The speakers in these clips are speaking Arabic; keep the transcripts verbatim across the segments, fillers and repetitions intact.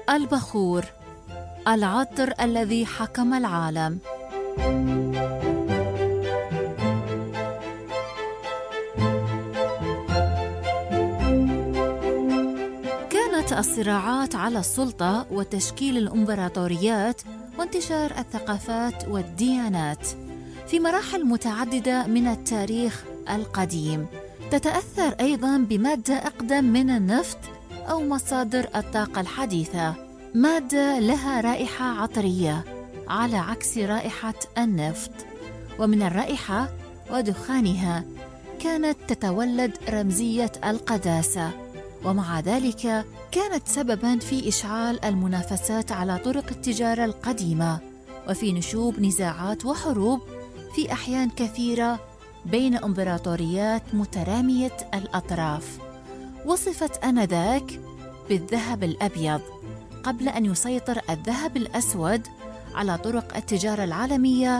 البخور، العطر الذي حكم العالم. كانت الصراعات على السلطة وتشكيل الإمبراطوريات وانتشار الثقافات والديانات في مراحل متعددة من التاريخ القديم تتأثر أيضاً بمادة أقدم من النفط أو مصادر الطاقة الحديثة، مادة لها رائحة عطرية على عكس رائحة النفط، ومن الرائحة ودخانها كانت تتولد رمزية القداسة، ومع ذلك كانت سبباً في إشعال المنافسات على طرق التجارة القديمة وفي نشوب نزاعات وحروب في أحيان كثيرة بين إمبراطوريات مترامية الأطراف. وصفت آنذاك بالذهب الأبيض قبل أن يسيطر الذهب الأسود على طرق التجارة العالمية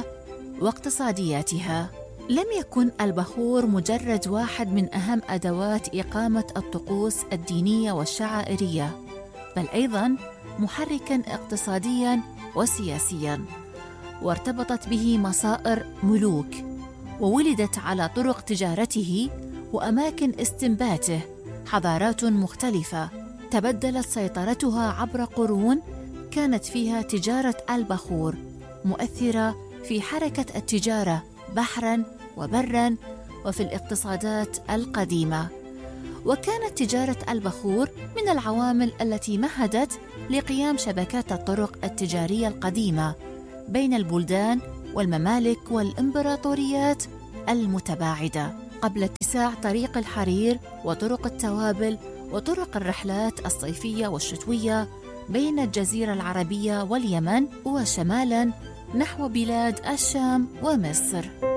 واقتصادياتها. لم يكن البخور مجرد واحد من أهم أدوات إقامة الطقوس الدينية والشعائرية، بل أيضاً محركاً اقتصادياً وسياسياً، وارتبطت به مصائر ملوك، وولدت على طرق تجارته وأماكن استنباته حضارات مختلفة تبدلت سيطرتها عبر قرون كانت فيها تجارة البخور مؤثرة في حركة التجارة بحراً وبراً وفي الاقتصادات القديمة. وكانت تجارة البخور من العوامل التي مهدت لقيام شبكات الطرق التجارية القديمة بين البلدان والممالك والإمبراطوريات المتباعدة قبل اتساع طريق الحرير وطرق التوابل وطرق الرحلات الصيفية والشتوية بين الجزيرة العربية واليمن وشمالاً نحو بلاد الشام ومصر.